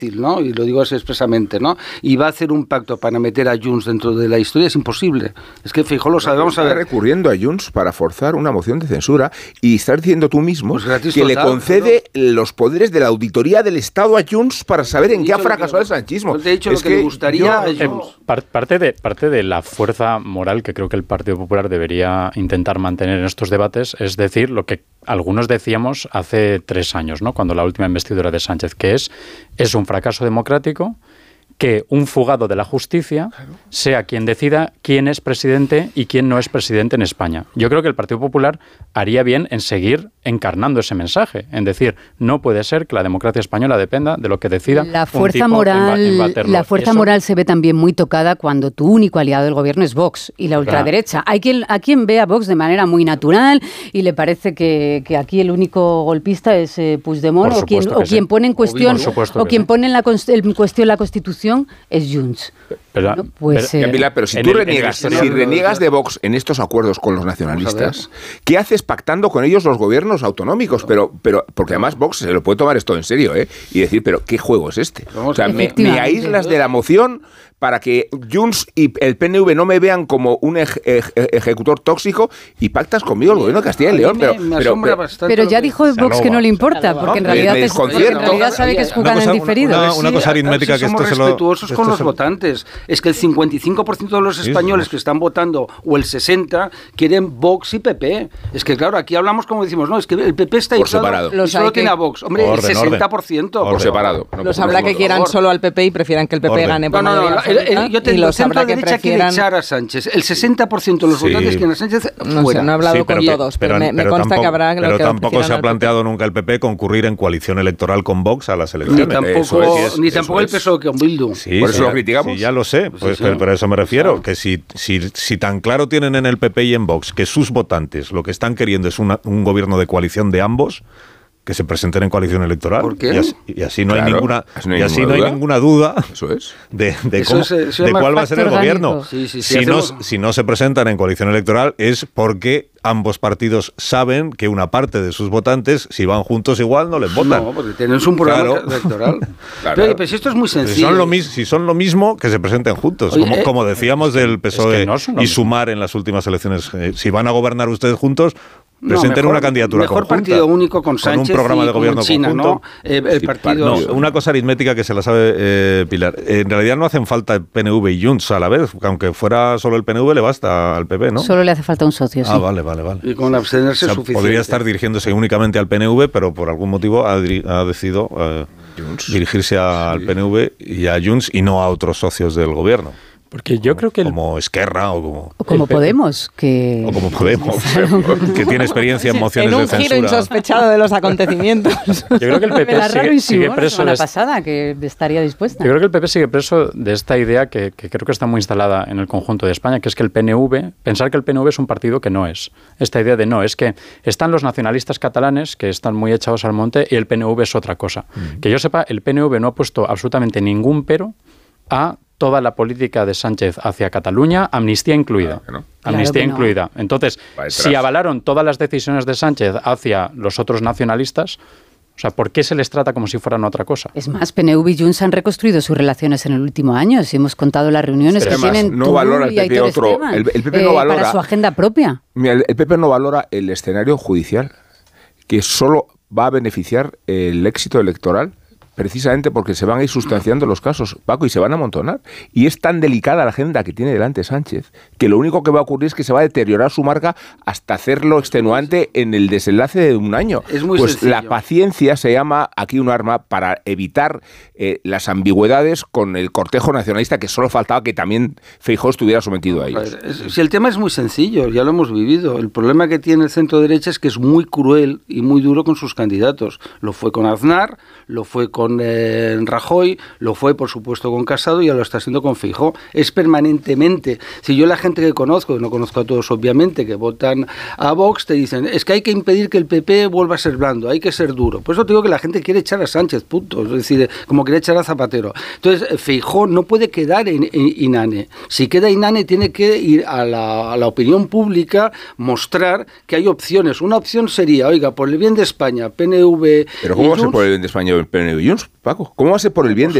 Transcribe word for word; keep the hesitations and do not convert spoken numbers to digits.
¿no? Y lo digo así expresamente, ¿no? Y va a hacer un pacto para meter a Junts dentro de la historia, es imposible. Es que Feijóo lo sabe, vamos a ver. Está recurriendo a Junts para forzar una moción de censura y estás diciendo tú mismo pues que total, le concede ¿no? los poderes de la auditoría del Estado a Junts para saber en qué ha fracasado que, el sanchismo. De hecho, es lo que, que me gustaría... Yo, eh, parte, de, parte de la fuerza moral que creo que el Partido Popular debería intentar mantener en estos debates es decir lo que algunos decíamos hace tres años, ¿no? Cuando la última investidura de Sánchez, que es, es un fracaso democrático que un fugado de la justicia claro. sea quien decida quién es presidente y quién no es presidente en España. Yo creo que el Partido Popular haría bien en seguir encarnando ese mensaje, en decir, no puede ser que la democracia española dependa de lo que decida la fuerza un tipo moral, en, ba- en Waterloo. La fuerza Eso, moral se ve también muy tocada cuando tu único aliado del gobierno es Vox y la ultraderecha. Claro. Hay quien, a quien ve a Vox de manera muy natural y le parece que, que aquí el único golpista es eh, Puigdemont o quien, o quien pone en cuestión o quien sí. pone en, la, en cuestión la Constitución es Junts. Pero, no, pues, pero, eh, Pilar, pero si tú el, reniegas, si reniegas de Vox en estos acuerdos con los nacionalistas, ¿qué haces pactando con ellos los gobiernos autonómicos? Pero, pero porque además Vox se lo puede tomar esto en serio, ¿eh? Y decir, pero ¿qué juego es este? O sea, me, me aíslas de la moción para que Junts y el P N V no me vean como un ej, ej, ejecutor tóxico y pactas conmigo el gobierno de Castilla y León. Pero, me, me pero, pero, pero ya dijo Vox Salova. que no le importa, porque en realidad, es, porque en realidad sabe que es jugar en diferido. Una, una cosa aritmética sí, que esto esto se lo... respetuosos con los se... votantes. Es que el cincuenta y cinco por ciento de los españoles sí, sí. que están votando, o el sesenta por ciento, quieren Vox y P P. Es que claro, aquí hablamos como decimos, no, es que el P P está por separado. Y solo tiene a Vox. Hombre, orden, el sesenta por ciento. Por separado. Los habrá que quieran solo al P P y prefieran que el P P gane por no, no, no, el, el, yo te digo, centro derecha quiere echar a Sánchez. El sesenta por ciento de los sí. votantes quieren a Sánchez no fuera. Sé, no he hablado sí, pero, con todos, pero, pero me, me consta tampoco, que habrá... Pero que tampoco se ha planteado nunca el P P concurrir en coalición electoral con Vox a las elecciones. Ni tampoco, es, ni tampoco el P S O E con Bildu. Sí, por eso sí, lo criticamos. Sí, ya lo sé, pues, sí, sí. pero a eso me refiero, sí. que si, si, si tan claro tienen en el P P y en Vox que sus votantes lo que están queriendo es una, un gobierno de coalición de ambos, que se presenten en coalición electoral. ¿Por qué? Y así, y así no, claro, hay ninguna, no hay y así ninguna no hay duda. ninguna duda eso es. de, de, eso cómo, es, de cuál va a ser el orgánico. gobierno. Sí, sí, sí, si, no, hacemos... si no se presentan en coalición electoral es porque ambos partidos saben que una parte de sus votantes, si van juntos igual, no les votan. No, porque tienen un programa claro. electoral. claro. Pero, pero si esto es muy sencillo. Si son lo, mis, si son lo mismo, que se presenten juntos. Oye, como, eh, como decíamos del P S O E es que no y Sumar en las últimas elecciones. Eh, si van a gobernar ustedes juntos, presenten no, mejor, una candidatura mejor conjunta. partido único con Sánchez con un programa y de gobierno China, conjunto. ¿no? Eh, el sí, partido... no, una cosa aritmética que se la sabe eh, Pilar. En realidad no hacen falta el P N V y Junts a la vez. Aunque fuera solo el P N V, le basta al P P, ¿no? Solo le hace falta un socio, sí. Ah, vale, vale, vale. Y con abstenerse o sea, suficiente. podría estar dirigiéndose únicamente al P N V, pero por algún motivo ha, ha decidido eh, dirigirse a, sí. al P N V y a Junts y no a otros socios del gobierno. Porque yo creo que... El, como Esquerra o como... O como Podemos, que... O como Podemos, que tiene experiencia en mociones de censura. En un giro insospechado de los acontecimientos. Yo creo que el P P sigue, sigue preso... La de pasada, que estaría dispuesta. Yo creo que el P P sigue preso de esta idea que, que creo que está muy instalada en el conjunto de España, que es que el P N V... Pensar que el P N V es un partido que no es. Esta idea de no, es que están los nacionalistas catalanes, que están muy echados al monte, y el P N V es otra cosa. Mm. Que yo sepa, el P N V no ha puesto absolutamente ningún pero a... toda la política de Sánchez hacia Cataluña, amnistía incluida. Claro, ¿no? Amnistía claro incluida. No. Entonces, si avalaron todas las decisiones de Sánchez hacia los otros nacionalistas, o sea, ¿por qué se les trata como si fueran otra cosa? Es más, P N V y Junts han reconstruido sus relaciones en el último año. Si hemos contado las reuniones Pero que además, tienen no valora el P P otro, el, el P P eh, no valora para su agenda propia. Mira, el, el P P no valora el escenario judicial, que solo va a beneficiar el éxito electoral. Precisamente porque se van a ir sustanciando los casos, Paco, y se van a amontonar. Y es tan delicada la agenda que tiene delante Sánchez, que lo único que va a ocurrir es que se va a deteriorar su marca hasta hacerlo extenuante en el desenlace de un año. Es muy pues sencillo. La paciencia se llama aquí un arma para evitar eh, las ambigüedades con el cortejo nacionalista, que solo faltaba que también Feijóo estuviera sometido a ellos. Si el tema es muy sencillo, ya lo hemos vivido. El problema que tiene el centro derecha es que es muy cruel y muy duro con sus candidatos. Lo fue con Aznar, lo fue con con eh, Rajoy, lo fue por supuesto con Casado y ya lo está haciendo con Feijóo. Es permanentemente. Si yo la gente que conozco, no conozco a todos obviamente, que votan a Vox, te dicen, es que hay que impedir que el P P vuelva a ser blando, hay que ser duro. Por eso te digo que la gente quiere echar a Sánchez, punto. Es decir, como quiere echar a Zapatero. Entonces, Feijóo no puede quedar en, en inane. Si queda inane, tiene que ir a la, a la opinión pública, mostrar que hay opciones. Una opción sería, oiga, por el bien de España, P N V... Pero ¿cómo va a ser por el bien de España el P N V? Junts, Paco? ¿Cómo va a ser por el bien de